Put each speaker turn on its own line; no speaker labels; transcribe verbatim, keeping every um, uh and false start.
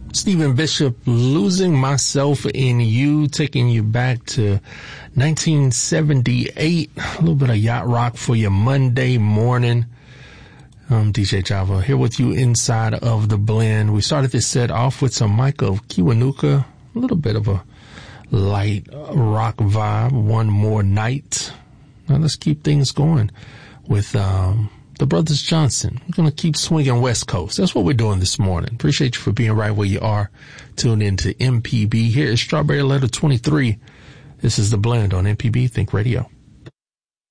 Stephen Bishop, Losing Myself in You, taking you back to nineteen seventy-eight. A little bit of yacht rock for your Monday morning. I'm D J Java here with you inside of the blend. We started this set off with some Micah Kiwanuka, a little bit of a light rock vibe. One More Night. Now let's keep things going with um the Brothers Johnson. We're going to keep swinging West Coast. That's what we're doing this morning. Appreciate you for being right where you are. Tune in to M P B. Here is Strawberry Letter twenty-three. This is The Blend on M P B Think Radio.